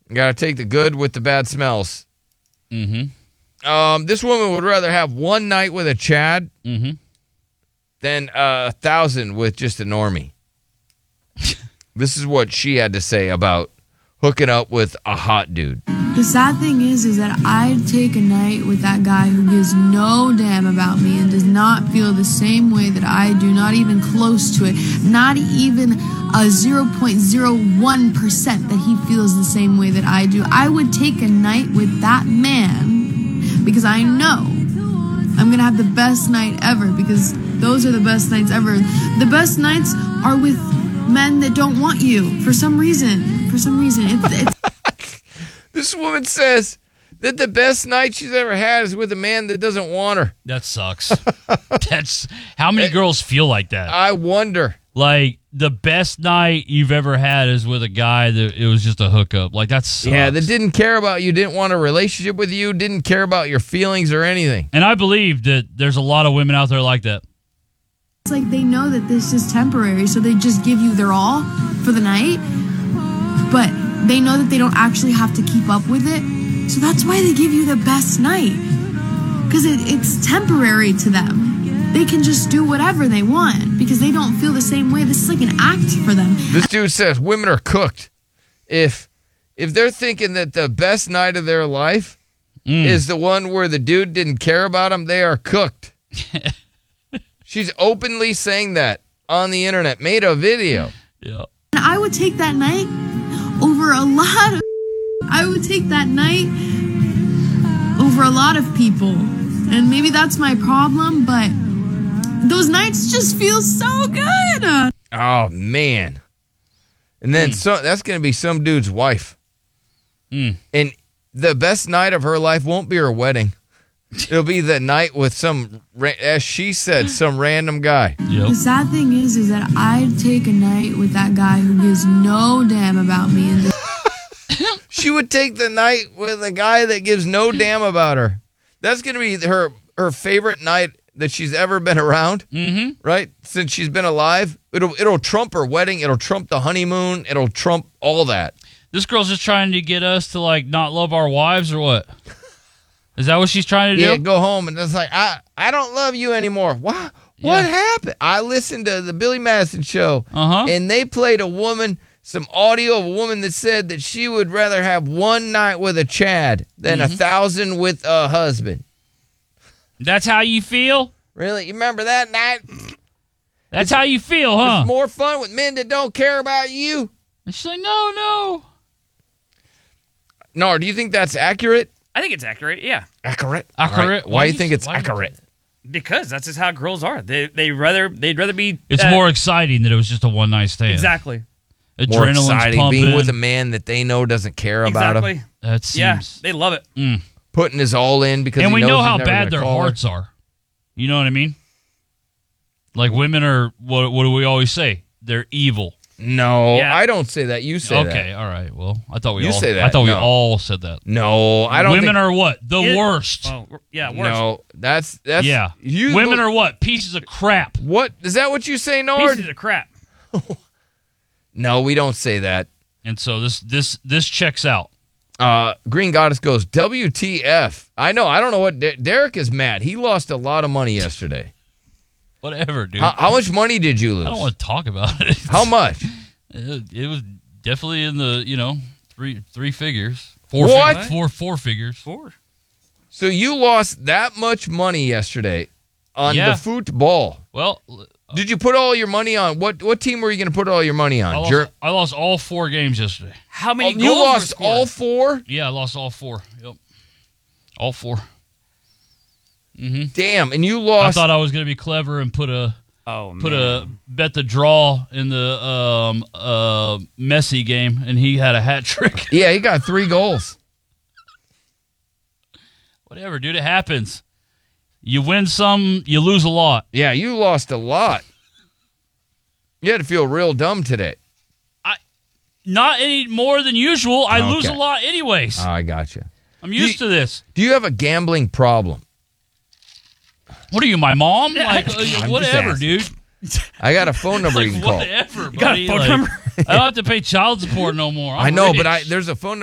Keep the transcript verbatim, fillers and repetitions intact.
You got to take the good with the bad smells. Mm-hmm. Um, this woman would rather have one night with a Chad mm-hmm. than uh, a thousand with just a normie. This is what she had to say about hooking up with a hot dude. The sad thing is, is that I'd take a night with that guy who gives no damn about me and does not feel the same way that I do, not even close to it, not even a zero point zero one percent that he feels the same way that I do. I would take a night with that man because I know I'm going to have the best night ever, because those are the best nights ever. The best nights are with men that don't want you for some reason. For some reason. It's... it's This woman says that the best night she's ever had is with a man that doesn't want her. That sucks. That's how many girls feel like that? I wonder. Like, the best night you've ever had is with a guy that it was just a hookup. Like, that's Yeah, that didn't care about you, didn't want a relationship with you, didn't care about your feelings or anything. And I believe that there's a lot of women out there like that. It's like they know that this is temporary, so they just give you their all for the night. But they know that they don't actually have to keep up with it. So that's why they give you the best night. Because it, it's temporary to them. They can just do whatever they want because they don't feel the same way. This is like an act for them. This dude says women are cooked. If if they're thinking that the best night of their life mm. is the one where the dude didn't care about them, they are cooked. She's openly saying that on the internet, made a video. Yeah. And I would take that night over a lot of... I would take that night over a lot of people. And maybe that's my problem, but those nights just feel so good. Oh, man. And then mm. so, that's going to be some dude's wife. Mm. And the best night of her life won't be her wedding. It'll be the night with some, as she said, some random guy. Yep. The sad thing is, is that I'd take a night with that guy who gives no damn about me. And she would take the night with a guy that gives no damn about her. That's going to be her her favorite night that she's ever been around, mm-hmm. right? Since she's been alive. It'll it'll trump her wedding. It'll trump the honeymoon. It'll trump all that. This girl's just trying to get us to, like, not love our wives or what? Is that what she's trying to do? Yeah, go home and it's like, I, I don't love you anymore. What? What Yeah. happened? I listened to the Billy Madison show, Uh-huh. and they played a woman, some audio of a woman that said that she would rather have one night with a Chad than Mm-hmm. a thousand with a husband. That's how you feel? Really? You remember that night? That's how you feel, huh? It's more fun with men that don't care about you. And she's like, no, no. Nar, do you think that's accurate? I think it's accurate, yeah. Accurate. Accurate? Right. Why do you think it's why do you- accurate? Because that's just how girls are. They they rather they'd rather be It's uh, more exciting that it was just a one night stand. exactly. More Adrenaline's exciting pumping. being with a man that they know doesn't care about Exactly. him. That seems. Yeah, they love it. Mm. Putting his all in because And he we knows know he's how never bad gonna their call her. hearts are. You know what I mean? Like, women are, what, what do we always say? They're evil. No, Yeah. I don't say that. You say that. Okay, all right. Well, I thought we You all say that. I thought we No. all said that. No, I don't. Women think, are what? The It- worst. Oh, yeah, worse. No, that's that's yeah. You Women are what? Pieces of crap. what? Is that what you say, Nord? Pieces of crap. No, we don't say that. And so this this this checks out. Uh, Green Goddess goes, W T F. I know. I don't know what De- Derek is mad. He lost a lot of money yesterday. Whatever, dude. How, how much money did you lose? I don't want to talk about it. How much? It, it was definitely in the, you know, three three figures. Four What? Fig- four four figures. Four. So you lost that much money yesterday on Yeah. the football. Well, Did you put all your money on what? What team were you going to put all your money on? I lost, Jer- I lost all four games yesterday. How Oh, many you goals lost were scored? all four. Yeah, I lost all four. Yep. All four. Mm-hmm. Damn, and you I lost. thought I was going to be clever and put a Oh, put man. a bet the draw in the um uh Messi game, and he had a hat trick. yeah, he got three goals. Whatever, dude. It happens. You win some, you lose a lot. Yeah, you lost a lot. You had to feel real dumb today. Not any more than usual. I lose a Okay. lot anyways. Oh, I got you. I'm used you- to this. Do you have a gambling problem? What are you, my mom? Like, uh, just whatever, asking. dude. I got a phone number you Like, can call. whatever, You got a buddy. phone Like, number? I don't have to pay child support no more. I'm I know, rich. but I there's a phone number